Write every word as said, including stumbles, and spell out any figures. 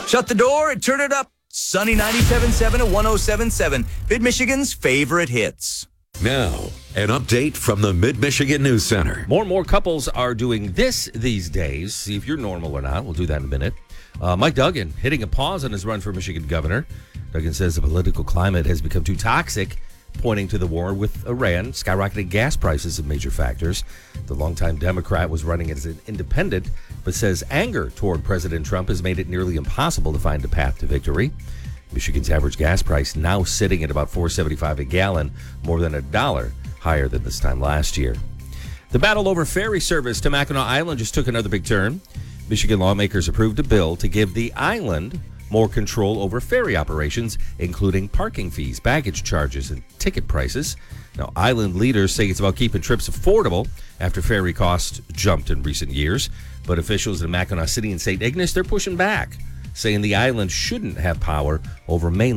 Shut the door and turn it up. Sunny ninety-seven point seven and one oh seven point seven. Mid-Michigan's favorite hits. Now, an update from the Mid-Michigan News Center. More and more couples are doing this these days. See if you're normal or not. We'll do that in a minute. Uh, Mike Duggan hitting a pause on his run for Michigan governor. Duggan says the political climate has become too toxic, pointing to the war with Iran. Skyrocketing gas prices, a major factors. The longtime Democrat was running as an independent, but says anger toward President Trump has made it nearly impossible to find a path to victory. Michigan's average gas price now sitting at about four dollars and seventy-five cents a gallon, more than a dollar higher than this time last year. The battle over ferry service to Mackinac Island just took another big turn. Michigan lawmakers approved a bill to give the island more control over ferry operations, including parking fees, baggage charges, and ticket prices. Now, island leaders say it's about keeping trips affordable after ferry costs jumped in recent years. But officials in Mackinac City and Saint Ignace, they're pushing back, saying the island shouldn't have power over mainland